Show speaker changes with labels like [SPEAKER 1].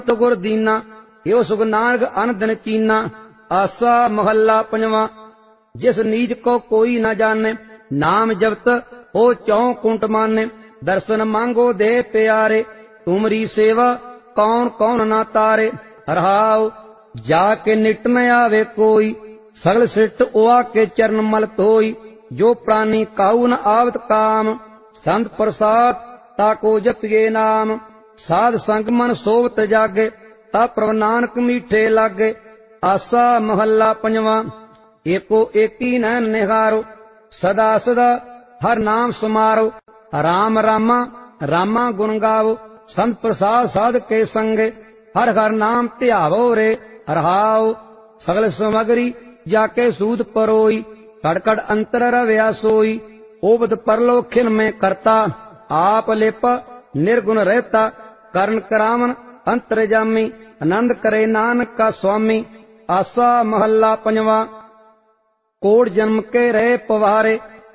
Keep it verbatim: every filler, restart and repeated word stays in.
[SPEAKER 1] तो गुर दीना, यो सुख नानक अन दिन चीना। आसा महला पंजवा। जिस नीच को कोई न जाने, नाम जपत हो चौं कुंट माने। दर्शन मांगो दे प्यारे, तुमरी सेवा कौन कौन ना तारे। रहाओ जाके निट न आवे कोई, सगल सृष्ट उआ के चरण मल धोई। जो प्राणी काऊ न आवत काम, संत प्रसाद ताको जपिए नाम। साध संग मन सोवत जागे, ता प्रभ नानक मीठे लागे। आसा महला पंजवा। एको एकी नैन निहारो, सदा सदा हर नाम समारो। राम रामा रामा गुण गावो, संत प्रसाद साध के संगे। हर हर नाम ध्यावो रे, रहाओ सगल समगरी जाके सूद परोई। कड़कड़ अंतर रव्या सोई, ओबद परलो खिन में करता। आप लेप निर्गुण रहता, करण करावन अंतरजामी। आनंद करे नानक का स्वामी। आसा महला पंजवा। कोट जन्म के रहे पवारे,